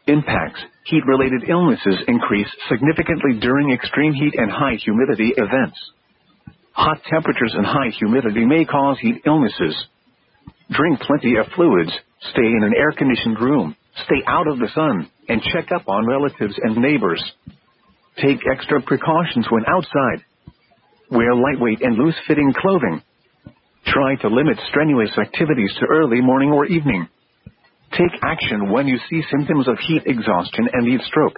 Impacts. Heat-related illnesses increase significantly during extreme heat and high humidity events. Hot temperatures and high humidity may cause heat illnesses. Drink plenty of fluids, stay in an air-conditioned room, stay out of the sun, and check up on relatives and neighbors. Take extra precautions when outside. Wear lightweight and loose-fitting clothing. Try to limit strenuous activities to early morning or evening. Take action when you see symptoms of heat exhaustion and heat stroke.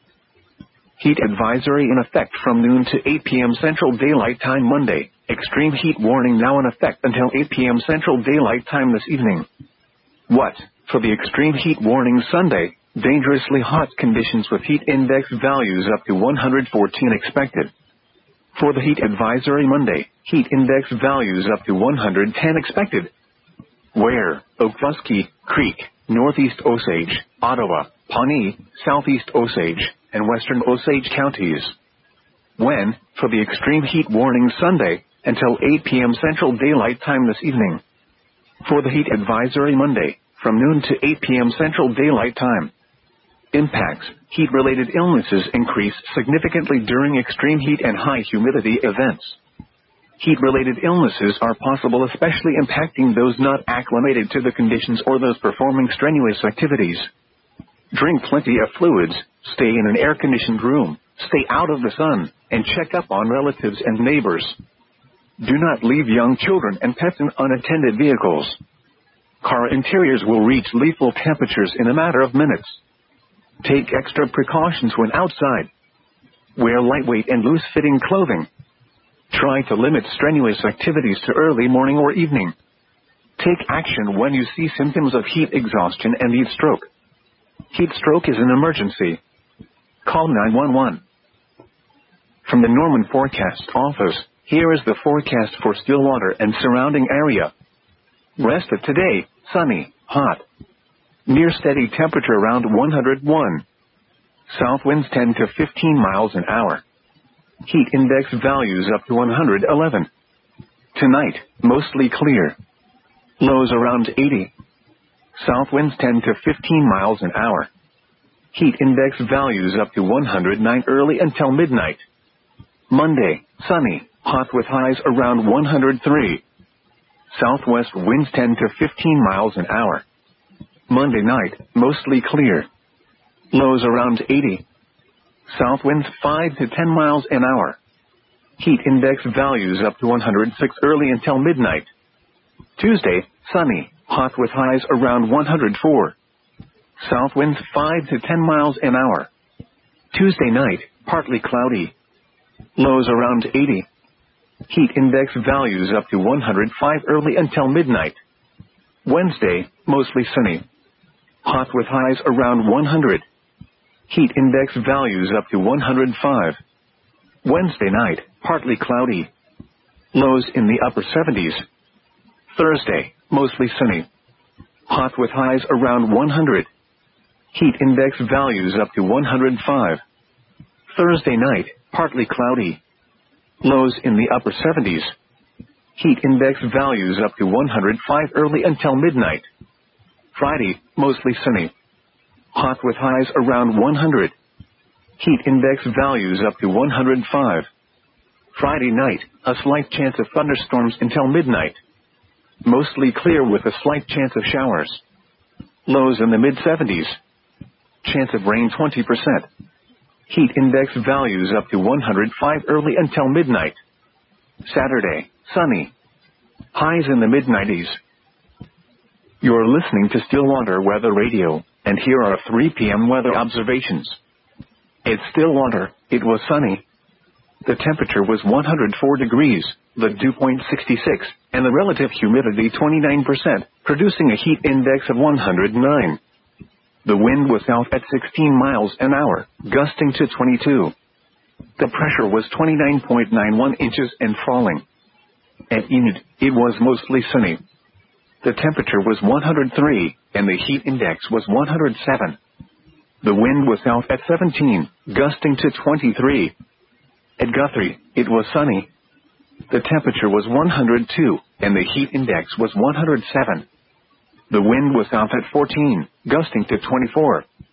Heat advisory in effect from noon to 8 p.m. Central Daylight Time Monday. Extreme heat warning now in effect until 8 p.m. Central Daylight Time this evening. What? For the extreme heat warning Sunday, dangerously hot conditions with heat index values up to 114 expected. For the heat advisory Monday, heat index values up to 110 expected. Where? Okfuskee, Creek, Northeast Osage, Ottawa, Pawnee, Southeast Osage, and Western Osage counties. When? For the extreme heat warning Sunday, until 8 p.m. Central Daylight Time this evening. For the heat advisory Monday, from noon to 8 p.m. Central Daylight Time. Impacts. Heat-related illnesses increase significantly during extreme heat and high humidity events. Heat-related illnesses are possible, especially impacting those not acclimated to the conditions or those performing strenuous activities. Drink plenty of fluids, stay in an air-conditioned room, stay out of the sun, and check up on relatives and neighbors. Do not leave young children and pets in unattended vehicles. Car interiors will reach lethal temperatures in a matter of minutes. Take extra precautions when outside. Wear lightweight and loose-fitting clothing. Try to limit strenuous activities to early morning or evening. Take action when you see symptoms of heat exhaustion and heat stroke. Heat stroke is an emergency. Call 911. From the Norman Forecast Office, here is the forecast for Stillwater and surrounding area. Rest of today, sunny, hot. Near steady temperature around 101. South winds 10 to 15 miles an hour. Heat index values up to 111. Tonight, mostly clear. Lows around 80. South winds 10 to 15 miles an hour. Heat index values up to 109 early until midnight. Monday, sunny, hot with highs around 103. Southwest winds 10 to 15 miles an hour. Monday night, mostly clear. Lows around 80. South winds 5 to 10 miles an hour. Heat index values up to 106 early until midnight. Tuesday, sunny, hot with highs around 104. South winds 5 to 10 miles an hour. Tuesday night, partly cloudy. Lows around 80. Heat index values up to 105 early until midnight. Wednesday, mostly sunny. Hot with highs around 100. Heat index values up to 105. Wednesday night, partly cloudy. Lows in the upper 70s. Thursday, mostly sunny. Hot with highs around 100. Heat index values up to 105. Thursday night, partly cloudy. Lows in the upper 70s. Heat index values up to 105 early until midnight. Friday, mostly sunny. Hot with highs around 100. Heat index values up to 105. Friday night, a slight chance of thunderstorms until midnight. Mostly clear with a slight chance of showers. Lows in the mid-70s. Chance of rain 20%. Heat index values up to 105 early until midnight. Saturday, sunny. Highs in the mid-90s. You're listening to Stillwater Weather Radio, and here are 3 p.m. weather observations. At Stillwater, it was sunny. The temperature was 104 degrees, the dew point 66, and the relative humidity 29%, producing a heat index of 109. The wind was south at 16 miles an hour, gusting to 22. The pressure was 29.91 inches and falling. At Enid, it was mostly sunny. The temperature was 103, and the heat index was 107. The wind was south at 17, gusting to 23. At Guthrie, it was sunny. The temperature was 102, and the heat index was 107. The wind was south at 14, gusting to 24.